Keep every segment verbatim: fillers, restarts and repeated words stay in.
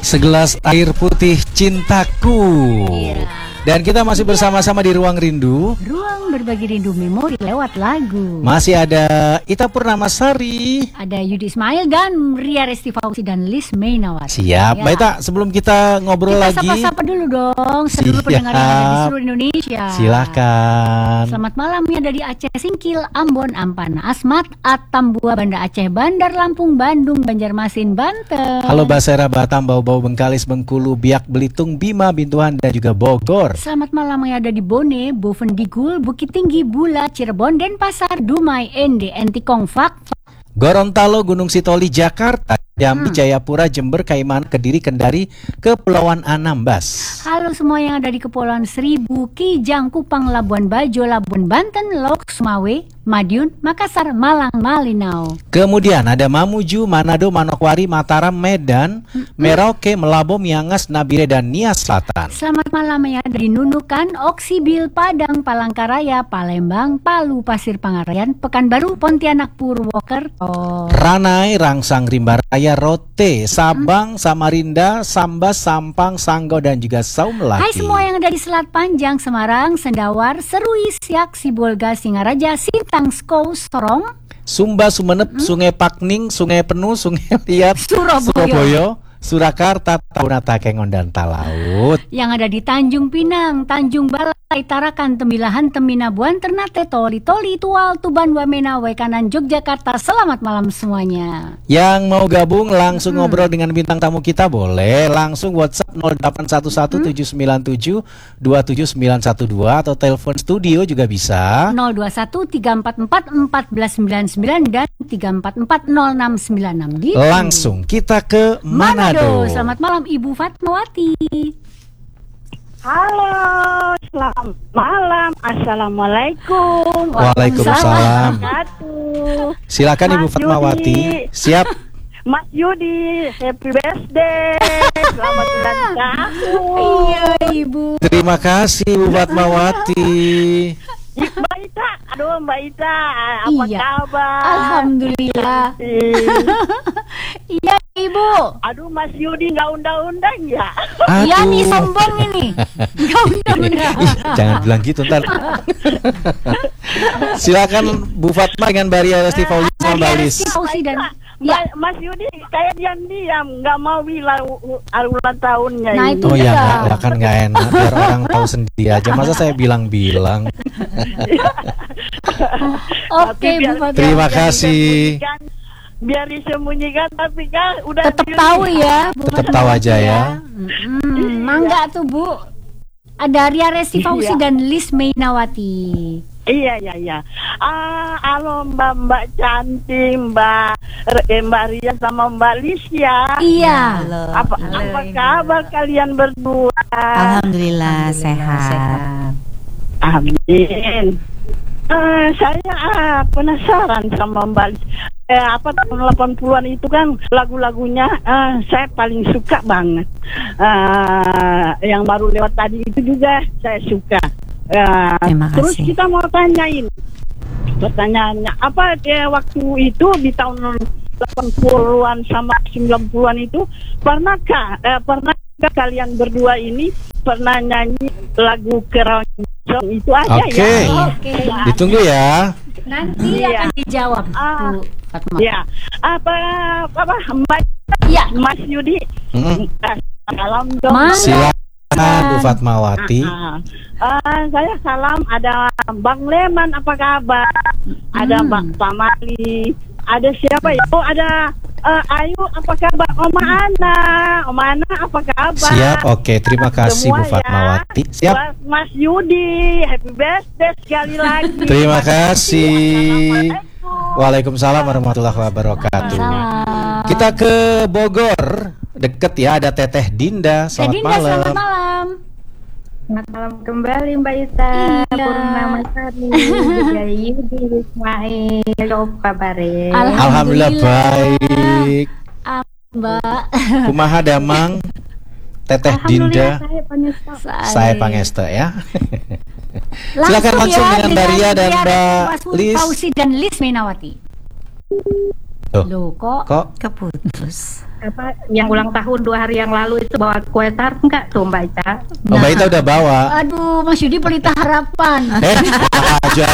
Segelas air putih cintaku. Iya. Dan kita masih bersama-sama di Ruang Rindu. Ruang berbagi rindu memori lewat lagu. Masih ada Ita Purnamasari, Ada Yudi Ismail dan Ria Resti Fauzi dan Liz Mainawati. siap. Ya. Mbak Ita, sebelum kita ngobrol Kita lagi, sapa-sapa dulu dong seluruh Siap. pendengar yang ada di seluruh Indonesia. silakan. Selamat malam ya dari Aceh Singkil, Ambon, Ampana, Asmat, Atambua, Banda Aceh, Bandar Lampung, Bandung, Banjarmasin, Banten. Halo Basera, Batam, Bau-Bau, Bengkalis, Bengkulu, Biak, Belitung, Bima, Bintuhan, dan juga Bogor. Selamat malam yang ada di Bone, Bovendigul, Bukit Tinggi, Bula, Cirebon, Denpasar, Dumai, Ende, Entikong, Fak, Gorontalo, Gunung Sitoli, Jakarta, Jambi, Hmm. Jayapura, Jember, Kaiman, Kediri, Kendari, Kepulauan Anambas. Halo semua yang ada di Kepulauan Seribu, Kijang, Kupang, Labuan Bajo, Labuan Banten, Lok, Sumawe, Madiun, Makassar, Malang, Malinau. Kemudian ada Mamuju, Manado, Manokwari, Mataram, Medan, Merauke, Melabo, Miangas, Nabire, dan Nias Selatan. Selamat malam yang ada di Nunukan, Oksibil, Padang, Palangkaraya, Palembang, Palu, Pasir Pangarayan, Pekanbaru, Pontianak, Purwokerto. Ranai, Rangsang, Rimbaraya, Rote, Sabang, Samarinda, Sambas, Sampang, Sanggau, dan juga Saumlaki. Hai semua yang ada di Selat Panjang, Semarang, Sendawar, Serui, Siak, Sibolga, Singaraja, Sintang, Skow, Sorong, Sumba, Sumenep, Sungai Pakning, Sungai Penuh, Sungai Liat, Surabaya. Surabaya, Surakarta, Taunata, Kengon, dan Talaut. yang ada di Tanjung Pinang, Tanjung Balai, Tarakan, Tembilahan, Teminabuan, Ternate, Toli, Toli, Tual, Tuban, Wamena, Waikanan, Yogyakarta. Selamat malam semuanya. Yang mau gabung langsung ngobrol dengan bintang tamu kita boleh langsung WhatsApp nol delapan satu satu tujuh sembilan tujuh dua tujuh sembilan satu dua atau telepon studio juga bisa. nol dua satu tiga empat empat empat sembilan sembilan dan tiga empat empat nol enam sembilan enam gitu. Langsung kita ke Manado. Selamat malam Ibu Fatmawati. Halo, selamat malam. Assalamualaikum. Waalaikumsalam. Wabarakatuh. Silakan Ibu Mas Fatmawati. Yudi. Siap. Mas Yudi, happy birthday. Selamat ulang tahun. Iya Ibu. Terima kasih Ibu Fatmawati. Mbak Ita, aduh Mbak Ita, apa Iya. kabar? Alhamdulillah. Eh, Iya Ibu. Aduh Mas Yudi nggak undang-undang ya? Iya nih Aduh. sombong ini. Gak undang-undang. Ih, jangan bilang gitu ntar. Silakan Bu Fatma dengan Baria Resti Fauzi sama Mbak Lis. Resti Fauzi dan Mbak, ya. Mas Yudi kayak diam-diam, nggak mau bilang u- u- ulang tahunnya Nah, ini. itu Oh ya, Iya. nggak, ya kan nggak enak biar orang tahu sendiri aja. Masa saya bilang-bilang. Oke Tapi Bu biar- Fatma. Terima biar kasih. disembunyikan, biar disembunyikan tapi kan udah Tetap di- tahu ya Bu Tetap Fatmawati tahu aja ya. Mm-mm, Mangga tuh Bu. Ada Ria Resti Fauzi Iya. dan Liz Mainawati. Iya iya iya. Ah, halo Mbak Mbak cantik, Mbak eh, Mbak Ria sama Mbak Lisya. Iya. Halo. Apa Halo, apa Ibu. kabar kalian berdua? Alhamdulillah, sehat. Amin. Eh, saya ah, penasaran sama Mbak Lis. Eh, apa tahun delapan puluhan itu kan lagu-lagunya eh, saya paling suka banget. Eh, yang baru lewat tadi itu juga saya suka. Eh, Terima terus kasih. kita mau tanyain pertanyaannya apa eh, waktu itu di tahun delapan puluhan sama sembilan puluhan itu pernahkah eh, pernahkah kalian berdua ini pernah nyanyi lagu keroncong itu aja Oke. ya? Oke. Ditunggu ya. Nanti Iya. akan dijawab Ah. Bu Fatma. Ya, apa apa Mbak Iya. Mas Yudi? Mm-mm. Eh, Salam dong. Mas. Silakan Bu Fatmawati. Ah, ah. Ah, saya salam ada Bang Leman apa kabar? Ada Hmm. Bang Pamali. Ada siapa ya? Oh ada eh, Ayu apa kabar? Oma Ana. Oma Ana apa kabar? Siap. Oke, terima kasih Bu Semua ya. Fatmawati. Siap. Buat Mas Yudi, happy birthday sekali lagi. Terima kasih. Assalamualaikum. Waalaikumsalam warahmatullahi wabarakatuh. Salam. Kita ke Bogor. Deket ya, ada Teteh Dinda. Teh Selamat Dinda, malam. selamat malam. Selamat malam kembali Mbak Ita. Iya. Purnamasari, juga Yudi Ismail. Apa kabarnya? Alhamdulillah baik. Mbak. Kumaha Damang. Teteh Dinda. Alhamdulillah saya penyesal. Saya Pangesta ya. Langsung Silakan langsung ya, dengan Mbak Ria dan Ria Mbak Resti Liz. Fauzi dan Liz Mainawati. Loh, Loh kok kok Keputus. Apa yang ulang tahun dua hari yang lalu itu bawa kue tart enggak tuh Mbak Ica? Oh, Mbak Ita udah bawa. Aduh, Mas Yudi pelita harapan. Eh, aja.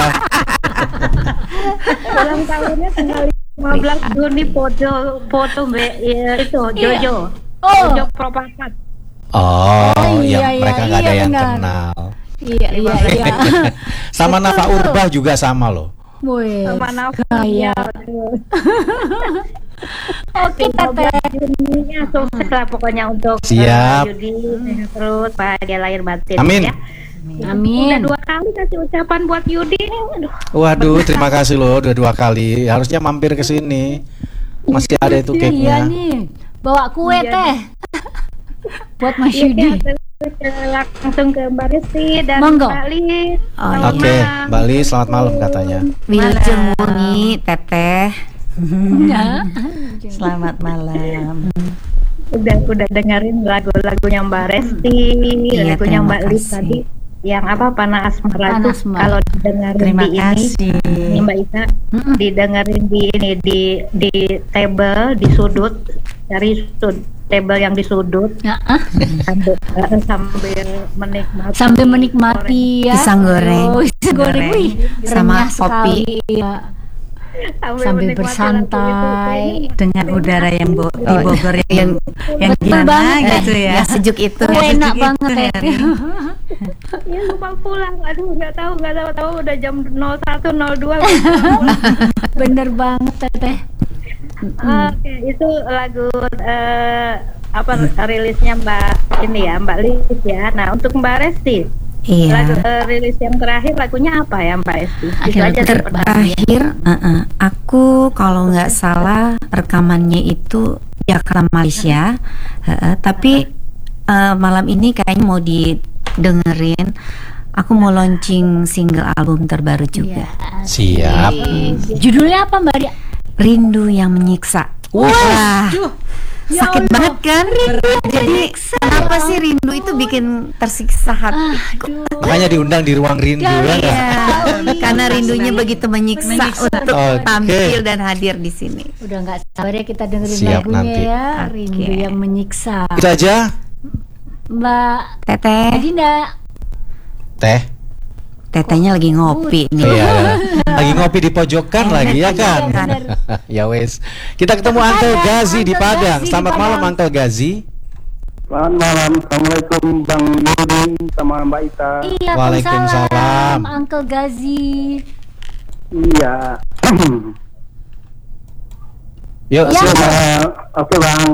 Ulang tahunnya tinggal lima belas Juni foto foto Mbak ya, itu Jojo. Oh. Jojo Propakat. Oh, Oh, ya iya, iya, mereka nggak iya, ada yang benar. kenal. Iya, iya, iya. Sama Nafa Urbah juga sama loh. Wih, Sama Nafa. kaya. Oke, Teteh. Juninya sukses lah pokoknya untuk Siap. uh, Yudi sehat terus bahagia lahir batin Amin. ya. Udah Amin. dua kali kasih ucapan buat Yudi nih. Aduh. Waduh, terima kasih loh udah dua kali. Harusnya mampir ke sini. Masih ada itu Iya cake-nya. nih. Bawa kue, Iya. Teh. Buat Mas Iya, Yudi. terus ke- langsung ke Mbak Resti dan Monggo. Mbak Lis. Oh, Selamat Oke, malam. Mbak Lis, selamat malam katanya. Wilujeng Muni, Teteh. Ya. Selamat malam. Udah udah dengerin lagu-lagunya Mbak Resti, Iya, lagunya terima Mbak Lis kasih. tadi yang apa Panah Asmara Panah tuh Asmara. kalau didengerin Terima di ini kasih. ini Mbak Ita Mm-mm. didengerin di ini di di table di sudut dari sud table yang di sudut Ya, ah. sambil eh, sambil menikmati Sambil menikmati ya. Pisang goreng. Oh, pisang goreng. Goreng. Wih, Sama renyah kopi. sekali, ya. sambil, Sambil menikmati bersantai. lagu itu. Dengan udara yang bo- di Oh, Bogor yang yang Betul gimana banget. gitu ya. Ya, sejuk itu. Oh, Sejuk enak itu, banget ya. Heri. Ya lupa pulang, aduh nggak tahu nggak tahu tahu udah jam nol satu nol dua. Bener banget, Teteh. Oke, itu lagu eh, apa rilisnya Mbak ini ya, Mbak Lis ya. Nah, untuk Mbak Resti, lagu Iya. eh, rilis yang terakhir lagunya apa ya Mbak Resti? Itu Akhir aja ter- daripada- Terakhir, uh-uh, aku kalau nggak salah rekamannya itu Jakarta Malaysia, uh-uh, tapi uh, malam ini kayaknya mau didengerin. Aku mau launching single album terbaru juga. Siap. Judulnya apa, Mbak Ria? Rindu yang menyiksa. Wah, Ya sakit Allah. banget kan? Jadi kenapa sih rindu itu bikin tersiksa hati? Aduh. Makanya diundang di ruang rindu ya nggak? Iya, karena rindunya begitu menyiksa, Menyiksa. untuk Oke. tampil dan hadir di sini. Udah nggak sabar ya kita dengerin Siap lagunya nanti. ya. Oke. Rindu yang menyiksa. Itu aja, Mbak Teteh, Adinda. Teh. tetehnya lagi ngopi nih. Iya, lagi ngopi di pojokan lagi ya kan? Iya, bener. Ya wes. Kita ketemu Uncle Gazi di Uncle Padang. Gazi di Selamat malam Padang. Uncle Gazi. Selamat malam, Assalamualaikum Bang Yudi sama Mbak Ita. Iya, Waalaikumsalam. Waalaikumsalam, Uncle Gazi. Iya. Yuk, Ya. silakan. Eh, Oke Bang.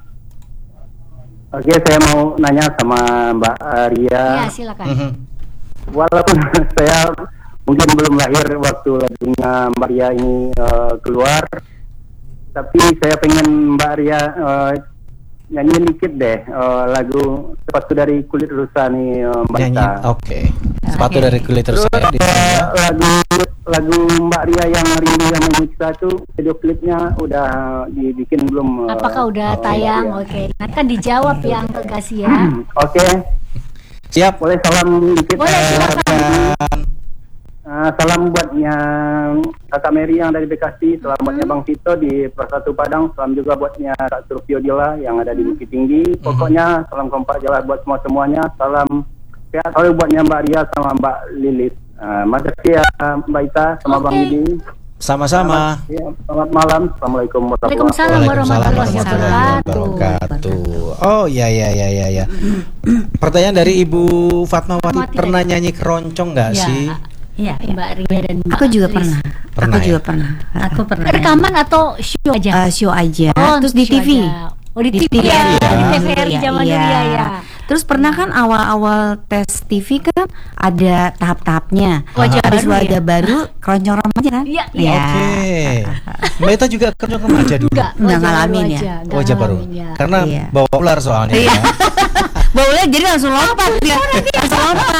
Oke, saya mau nanya sama Mbak Ria. Ya, silakan. Mhm. Walaupun saya mungkin belum lahir waktu lagunya Mbak Ria ini eh, keluar, tapi saya pengen Mbak Ria eh, nyanyiin dikit deh eh, lagu Sepatu dari Kulit Rusa nih eh, Mbak Nyanyi. Ita. Oke. Sepatu dari kulit terus Terus saya di eh, lagu lagu Mbak Ria yang Rindu yang Menyiksa itu video klipnya udah dibikin belum? eh, Apakah udah oh, tayang? iya. Oke, nanti kan dijawab ya Uncle Gazi ya. Oke, Siap. boleh salam dikit. Boleh, eh, silakan. eh, salam buatnya Kakak Mary yang dari Bekasi, salam buatnya Bang Tito di Persatu Padang, salam juga buatnya Kak Surfio Dila yang ada di Bukit Tinggi. Pokoknya salam kompak jalan buat semua semuanya. Salam sehat selalu buatnya Mbak Ria sama Mbak Lilis. Uh, makasih ya Mbak Ita sama Bang Oke. Yudi. Sama-sama. Ya, selamat malam. Assalamualaikum warahmatullahi Waalaikumsalam warahmatullahi warahmatullahi wabarakatuh. wabarakatuh. Oh ya ya ya ya ya. Pertanyaan dari Ibu Fatmawati, Fatmawati. pernah nyanyi keroncong nggak Ya, sih? Iya, Mbak Ria dan Mbak aku juga Ris. pernah. Pernah Aku ya? juga pernah. Aku pernah. Rekaman atau show aja? Eh, show aja. Oh, Terus di show T V. aja. Oh, di T V Di T V, ya, ya. di T V R Iya, zaman iya. dulu ya, ya. Terus pernah kan awal-awal tes T V kan ada tahap-tahapnya. Wajah Habis baru wajah ya? baru keroncong remaja kan? Iya, iya. Oke. Mbak Ita juga keroncong remaja dulu. Enggak, Nggak wajah ngalamin baru ya? aja, nggak Wajah baru. ngalamin ya. Karena Iya. bawa ular soalnya. Iya. ya. Baunya jadi langsung lompat dia. Langsung lompat.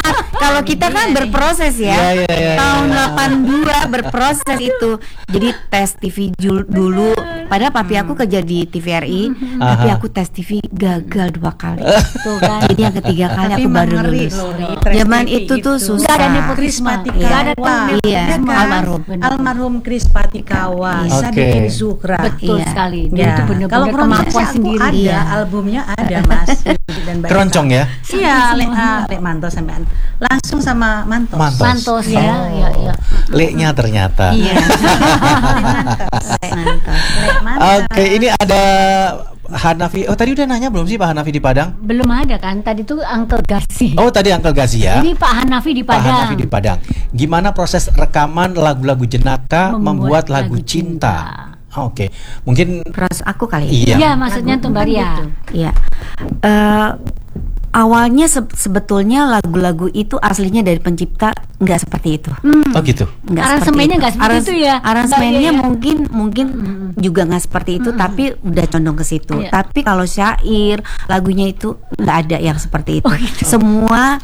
kalau kita kan berproses ya. Iya, iya, iya, Tahun iya. delapan puluh dua berproses itu. Jadi tes T V jul- dulu. Padahal papi aku kerja di T V R I, tapi Aha. aku tes T V gagal dua kali. Tuh kan. Jadi yang ketiga kali Tapi aku baru mengeri lulus. loh, Ri, tes Zaman T V itu tuh itu. susah. Nggak ada nepotisme. Patikawa. Nggak ada Iya, Ya kan? almarhum. Almarhum Kris Patikawa, Iya. Sadikin Oke. Zuhra. Betul Iya. sekali. Dia Ya. itu benar-benar Kalau kemampuan Keroncong aku sendiri. ada, Iya. albumnya ada Mas. Dan Mbak Keroncong Ita. ya? Iya, Lek ah, Lek Mantos sampean. Langsung sama Mantos. Mantos. Santos ya, Oh. ya, ya. Leknya ternyata. Iya. Lek Mantos. Oke, ini ada Hanafi. Oh, tadi udah nanya belum sih Pak Hanafi di Padang? Belum ada kan? Tadi tuh Uncle Garsi. Oh, tadi Uncle Gazi ya. Ini Pak Hanafi di Pak Padang. Hanafi di Padang. Gimana proses rekaman lagu-lagu Jenaka membuat, Membuat lagu lagu cinta? cinta. Ah, Oke, mungkin Terus aku kali. iya. Iya, maksudnya tuh Mbak Ria. Iya. Eh, awalnya se- sebetulnya lagu-lagu itu aslinya dari pencipta nggak seperti itu. Oh gitu. Nggak Aransemennya seperti nggak seperti Arans- itu ya, Aransemennya Mbak Ria, ya? mungkin mungkin juga nggak seperti itu, tapi udah condong ke situ. Iya. Tapi kalau syair lagunya itu nggak ada yang seperti itu. Oh, gitu. Semua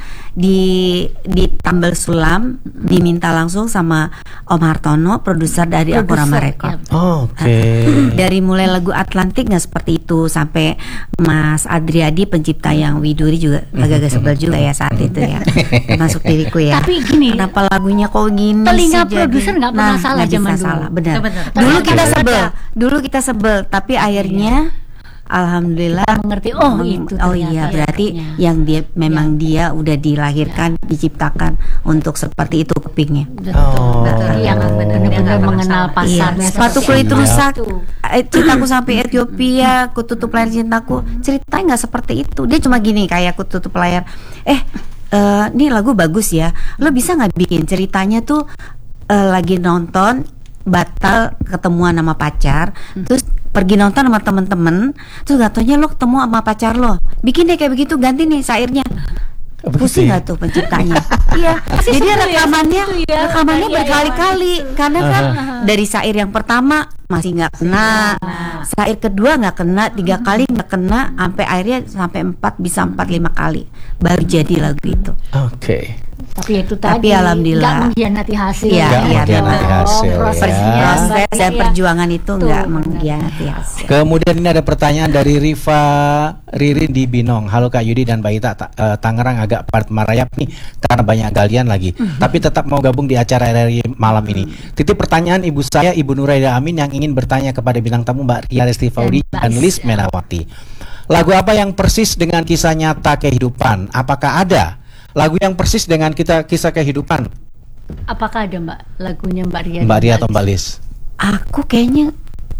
di ditambal sulam, diminta langsung sama Om Hartono, produser dari Akurama Produser, Record. ya. Oke. Dari mulai lagu Atlantik nggak seperti itu, sampai Mas Adriadi pencipta yang Widuri juga agak-agak sebel juga ya saat itu ya, masuk diriku ya. Tapi gini, kenapa lagunya kok gini telinga sih jadi? produser nggak pernah Nah, salah nggak bisa zaman dulu. salah, benar. Benar. Dulu Tapi kita ada. sebel, dulu kita sebel, tapi akhirnya alhamdulillah mengerti, oh, meng- itu oh ternyata iya berarti artinya. yang dia memang dia udah dilahirkan, diciptakan untuk seperti itu kepingnya. betul. Oh. Jadi yang benar-benar mengenal Iya, pasarnya. sepatu seperti kulit itu. rusak. Itu. Eh, Cintaku sampai Ethiopia, ku tutup layar cintaku. Ceritanya nggak seperti itu. Dia cuma gini, kayak ku tutup layar. Eh, eh, ini lagu bagus ya. Lo bisa nggak bikin ceritanya tuh eh, lagi nonton batal ketemuan sama pacar, terus pergi nonton sama temen-temen, terus gak taunya lo ketemu sama pacar lo. Bikin deh kayak begitu, ganti nih syairnya. Begitu Pusing ya? nggak tuh penciptanya? Iya. Masih Jadi sebel ya, rekamannya, seperti itu ya. rekamannya Iya, iya, berkali-kali, karena kan dari syair yang pertama masih nggak kena, syair kedua nggak kena, tiga kali nggak kena, sampai akhirnya sampai empat bisa empat lima kali baru jadi lagu itu. Oke. Tapi itu Tapi tadi alhamdulillah. nggak mengkhianati hasil. Iya, Nggak iya, mengkhianati benar. hasil, ya. prosesnya, Proses Mbak dan Ria. perjuangan itu Tuh, nggak benar. mengkhianati hasil. Kemudian ini ada pertanyaan dari Riva Ririn di Binong. Halo Kak Yudi dan Mbak Ita, Ta- eh, Tangerang agak padat merayap nih karena banyak galian lagi. Tapi tetap mau gabung di acara R R I malam ini. Titip pertanyaan ibu saya, Ibu Nuraida Amin, yang ingin bertanya kepada bintang tamu Mbak Ria Lesti Faudi Mbak dan Lis Aisyah. Menawati. Lagu apa yang persis dengan kisah nyata kehidupan? Apakah ada lagu yang persis dengan kita kisah kehidupan? Apakah ada Mbak lagunya Mbak Ria? Mbak Ria atau Mbak Lis? Aku kayaknya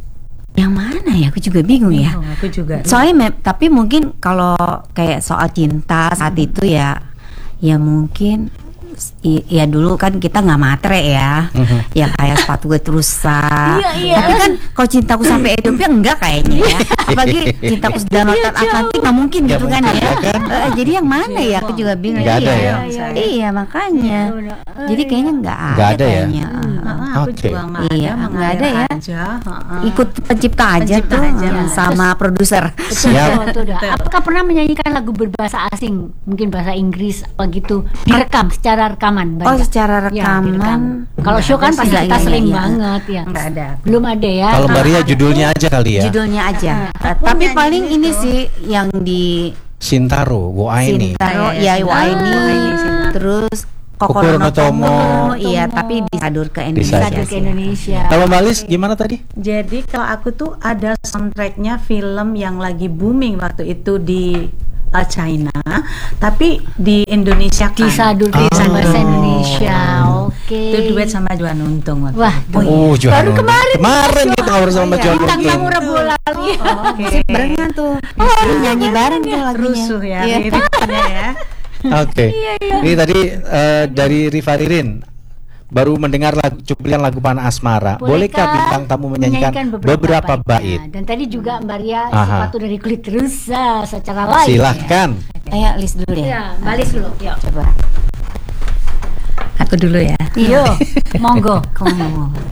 yang mana ya? Aku juga bingung ya. Oh, aku juga. Soalnya me- tapi mungkin kalau kayak soal cinta saat itu ya, ya mungkin i- ya dulu kan kita nggak matre ya, ya kayak sepatu gue rusak. Iya, iya. Tapi kan kalau cintaku sampai Ethiopia enggak kayaknya ya. Apalagi cintaku sudah lautan Atlantik nggak mungkin Nggak gitu kan mungkin, ya. ya kan? Eh, jadi yang mana ya? Aku juga bingung. Nggak ada Iya, ya? iya, iya, makanya. Jadi kayaknya nggak ada, Nggak ada ya? kayaknya. Heeh, aku Oke. juga nggak Iya, ada, nggak ada mengalir ya. aja, heeh. Ikut pencipta aja Pencipta tuh aja. eh, sama produser. Betul, Siap. betul, betul, dah. Apakah pernah menyanyikan lagu berbahasa asing, mungkin bahasa Inggris apa gitu, direkam secara rekaman? Mbak Oh, Ria? secara Ya, direkam. rekaman. Kalau show kan Nggak pasti ada, kita iya, sering iya, iya. banget ya. Nggak ada. Belum ada ya. Kalau Mbak Ria judulnya aja kali ya. Judulnya aja. Eh, tapi paling ini sih yang di Sintaro, Wo Aini. Sintaro, Iya, ya Sintaro. Waini, Waini, Sintaro. terus Kokoro no Kokoro no Tomo. Tomo, iya, tapi disadur ke Indonesia. Disadur Satu ke sih. Indonesia. Kalau Mbak Lis gimana tadi? Jadi kalau aku tuh ada soundtracknya film yang lagi booming waktu itu di uh, China, tapi di Indonesia kan. Disadur ke Ah. bahasa Indonesia. Oke. Itu duet sama Juan Untung waktu Wah, itu. Oh, Johan Baru Untung. kemarin. Kemarin kita ngobrol sama Johan Bintang Untung. tamu Rabu lalu. Oke. Barengan tuh. Nyanyi bareng tuh lagunya. Rusuh ya, Iya. liriknya ya. Oke. Ini tadi eh, dari Riva Ririn baru mendengar lagu cuplikan lagu Panah Asmara. Bolehkah bintang tamu menyanyikan beberapa, bait? Dan tadi juga Mbak Ria Aha. sepatu dari kulit rusa secara live. Silahkan. Ayo list dulu ya. Ya, balis dulu. Yuk. Coba. Aku dulu ya. Yo, monggo. Kamu mau.